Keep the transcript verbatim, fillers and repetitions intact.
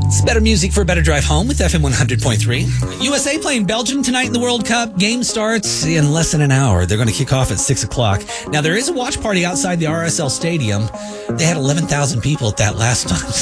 It's better music for a better drive home with F M one hundred point three. U S A playing Belgium tonight in the World Cup. Game starts in less than an hour. They're going to kick off at six o'clock. Now, there is a watch party outside the R S L Stadium. They had eleven thousand people at that last time.